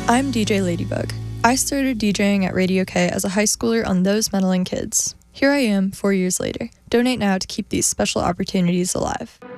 I'm DJ Ladybug. I started DJing at Radio K as a high schooler on Those Meddling Kids. Here I am 4 years later. Donate now to keep these special opportunities alive.